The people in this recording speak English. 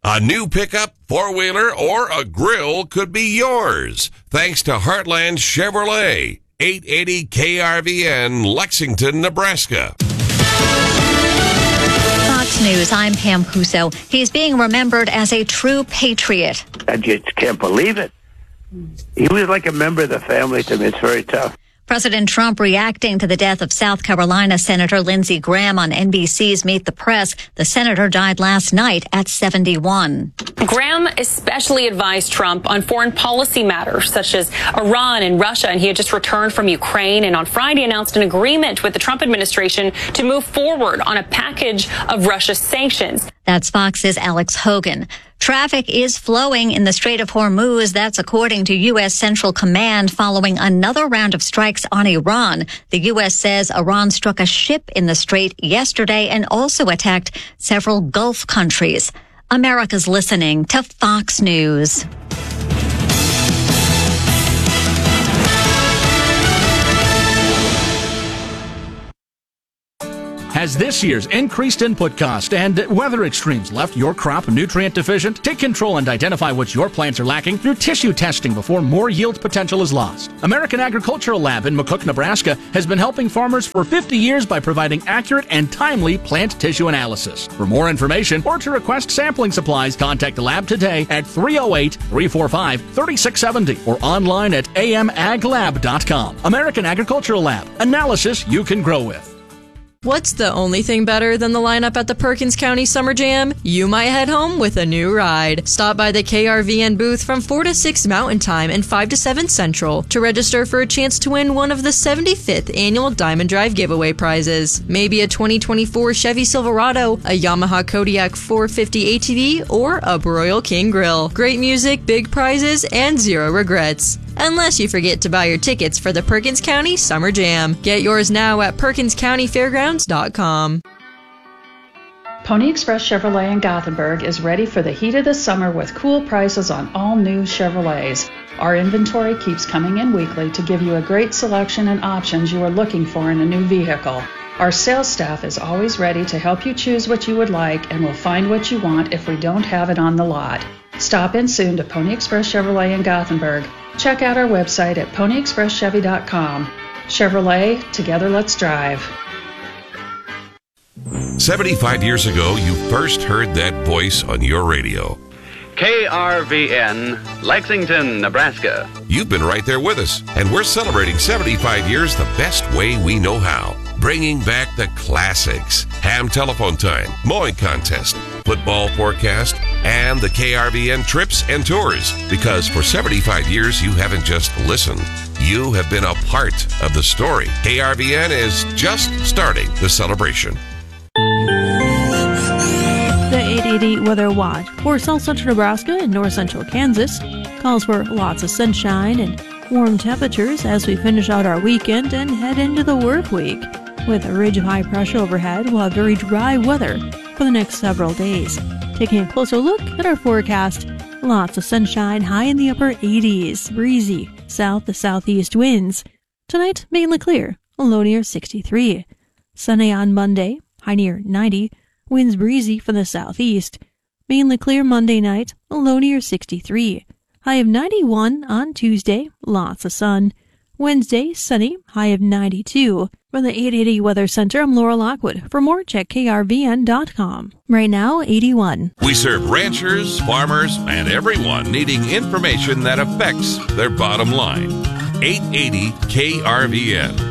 A new pickup, four-wheeler, or a grill could be yours, thanks to Heartland Chevrolet, 880 KRVN, Lexington, Nebraska. Fox News, I'm Pam Puso. He's being remembered as a true patriot. I just can't believe it. He was like a member of the family to me. It's very tough. President Trump reacting to the death of South Carolina Senator Lindsey Graham on NBC's Meet the Press. The senator died last night at 71. Graham especially advised Trump on foreign policy matters such as Iran and Russia, and he had just returned from Ukraine and on Friday announced an agreement with the Trump administration to move forward on a package of Russia sanctions. That's Fox's Alex Hogan. Traffic is flowing in the Strait of Hormuz. That's according to U.S. Central Command following another round of strikes on Iran. The U.S. says Iran struck a ship in the strait yesterday and also attacked several Gulf countries. America's listening to Fox News. Has this year's increased input cost and weather extremes left your crop nutrient deficient? Take control and identify what your plants are lacking through tissue testing before more yield potential is lost. American Agricultural Lab in McCook, Nebraska has been helping farmers for 50 years by providing accurate and timely plant tissue analysis. For more information or to request sampling supplies, contact the lab today at 308-345-3670 or online at amaglab.com. American Agricultural Lab. Analysis you can grow with. What's the only thing better than the lineup at the Perkins County Summer Jam? You might head home with a new ride. Stop by the KRVN booth from 4 to 6 Mountain Time and 5 to 7 Central to register for a chance to win one of the 75th annual Diamond Drive giveaway prizes. Maybe a 2024 Chevy Silverado, a Yamaha Kodiak 450 ATV, or a Broil King Grill. Great music, big prizes, and zero regrets. Unless you forget to buy your tickets for the Perkins County Summer Jam. Get yours now at PerkinsCountyFairgrounds.com. Pony Express Chevrolet in Gothenburg is ready for the heat of the summer with cool prices on all new Chevrolets. Our inventory keeps coming in weekly to give you a great selection and options you are looking for in a new vehicle. Our sales staff is always ready to help you choose what you would like and will find what you want if we don't have it on the lot. Stop in soon to Pony Express Chevrolet in Gothenburg. Check out our website at ponyexpresschevy.com. Chevrolet, together let's drive. 75 years ago, you first heard that voice on your radio. KRVN, Lexington, Nebraska. You've been right there with us, and we're celebrating 75 years the best way we know how. Bringing back the classics. Ham telephone time, mowing contest, football forecast, and the KRVN trips and tours. Because for 75 years, you haven't just listened. You have been a part of the story. KRVN is just starting the celebration. The 880 Weather Watch for South Central Nebraska and North Central Kansas calls for lots of sunshine and warm temperatures as we finish out our weekend and head into the work week. With a ridge of high pressure overhead, we'll have very dry weather for the next several days. Taking a closer look at our forecast, lots of sunshine, high in the upper 80s, breezy south to southeast winds. Tonight, mainly clear, a low near 63. Sunny on Monday, high near 90, winds breezy from the southeast. Mainly clear Monday night, a low near 63. High of 91 on Tuesday, lots of sun. Wednesday, sunny, high of 92. From the 880 Weather Center, I'm Laura Lockwood. For more, check krvn.com. Right now, 81. We serve ranchers, farmers, and everyone needing information that affects their bottom line. 880 KRVN.